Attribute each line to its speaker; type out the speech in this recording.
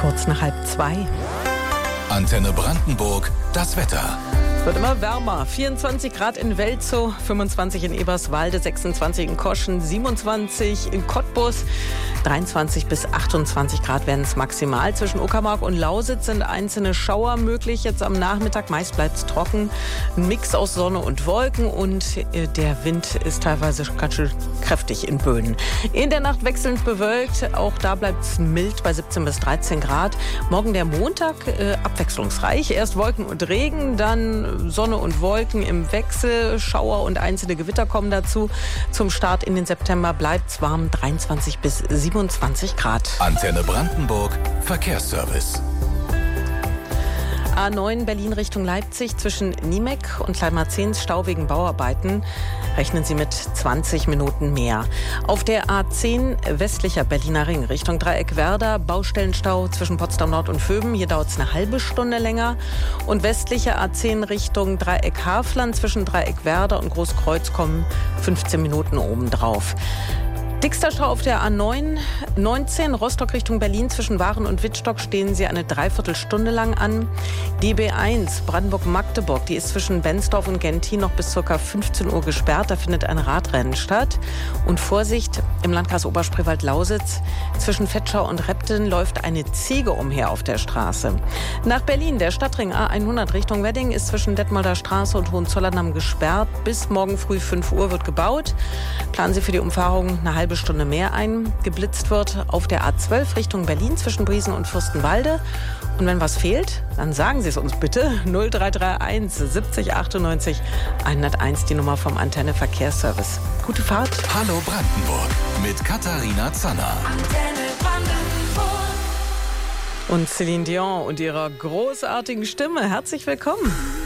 Speaker 1: Kurz nach 1:30.
Speaker 2: Antenne Brandenburg, das Wetter.
Speaker 1: Es wird immer wärmer. 24 Grad in Welzow, 25 in Eberswalde, 26 in Koschen, 27 in Cottbus, 23 bis 28 Grad werden es maximal. Zwischen Uckermark und Lausitz sind einzelne Schauer möglich. Jetzt am Nachmittag meist bleibt es trocken. Ein Mix aus Sonne und Wolken und der Wind ist teilweise ganz schön kräftig in Böen. In der Nacht wechselnd bewölkt. Auch da bleibt es mild bei 17 bis 13 Grad. Morgen der Montag abwechslungsreich. Erst Wolken und Regen, dann Sonne und Wolken im Wechsel. Schauer und einzelne Gewitter kommen dazu. Zum Start in den September bleibt es warm, 23 bis 27 Grad.
Speaker 2: Antenne Brandenburg, Verkehrsservice.
Speaker 1: A9 Berlin Richtung Leipzig zwischen Niemek und Kleinmarzens Stau wegen Bauarbeiten. Rechnen Sie mit 20 Minuten mehr. Auf der A10 westlicher Berliner Ring Richtung Dreieck Werder Baustellenstau zwischen Potsdam Nord und Vöben. Hier dauert es eine halbe Stunde länger. Und westliche A10 Richtung Dreieck Hafland zwischen Dreieck Werder und Großkreuz kommen 15 Minuten obendrauf. Dickster Stau auf der A9, 19 Rostock Richtung Berlin zwischen Waren und Wittstock stehen Sie eine Dreiviertelstunde lang an. Die B1 Brandenburg-Magdeburg, die ist zwischen Benzdorf und Gentin noch bis ca. 15 Uhr gesperrt. Da findet ein Radrennen statt. Und Vorsicht, im Landkreis Oberspreewald-Lausitz zwischen Vetschau und Repten läuft eine Ziege umher auf der Straße. Nach Berlin, der Stadtring A100 Richtung Wedding ist zwischen Detmolder Straße und Hohenzollerndamm gesperrt. Bis morgen früh 5 Uhr wird gebaut. Planen Sie für die Umfahrung eine halbe Stunde mehr ein. Geblitzt wird auf der A12 Richtung Berlin zwischen Briesen und Fürstenwalde. Und wenn was fehlt, dann sagen Sie es uns bitte. 0331 70 98 101, die Nummer vom Antenne Verkehrsservice. Gute Fahrt.
Speaker 2: Hallo Brandenburg mit Katharina Zanner.
Speaker 3: Antenne Brandenburg.
Speaker 1: Und Celine Dion und ihrer großartigen Stimme. Herzlich willkommen.